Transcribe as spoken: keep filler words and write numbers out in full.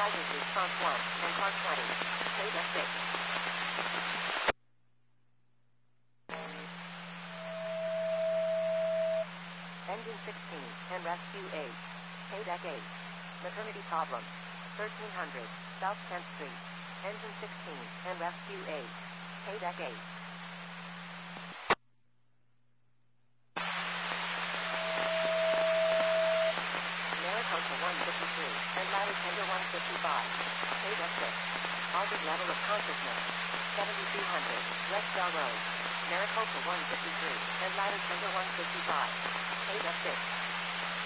Tigers response one, and car twenty. Paid F six. Engine sixteen, and rescue eight. Paid F eight. Maternity problem. thirteen hundred, South tenth Street. Engine sixteen, and rescue eight. Paid F eight. Maricopa one fifty-three, and ladder tender one fifty-five. Paid F six. Altered level of consciousness. seventy-two hundred, Red Star Road. Maricopa one fifty-three, and ladder tender one fifty-five. Paid F six.